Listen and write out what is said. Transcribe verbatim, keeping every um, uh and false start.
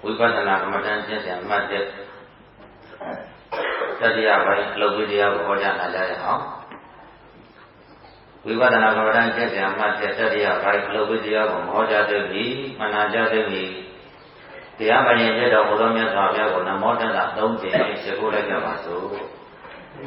ဝိပဿနာကမ္မဋ္ဌာန်းကျင့်စဉ်အမှတ်တစ်တတိယပိုင်းအလုပ်ဝိတရားကိုဟောကြားနာကြရအောင်ဝိပဿနာကမ္မဋ္ဌာန်းကျင့်စဉ်အမှတ်တစ်တတိယပိုင်းအလုပ်ဝိတရားကိုဟောကြားသိပြီမနာကြသိပြီတရားမရင်ကျက်တော်ဘုရားမြတ်စွာဘုရားကိုနမောတတ္တသုံးကြိမ်ရှိခိုးလိုက်ကြပါစို့